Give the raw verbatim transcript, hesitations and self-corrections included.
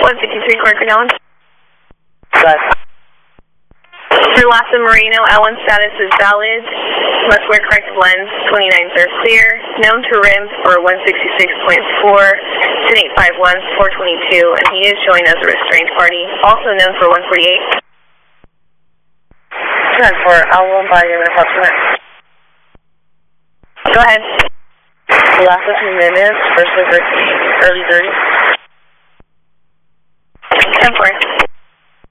one fifty-three, correct Allen. Good. For Lhasa Moreno, L one status is valid. Must wear corrective lens. twenty-nines are clear. Known to rim for one sixty-six point four, ten eight five one, four twenty-two, and he is showing as a restrained party. Also known for one forty-eight. ten for L one by your approximate. Go ahead. Last fifteen minutes, first early thirty. ten four.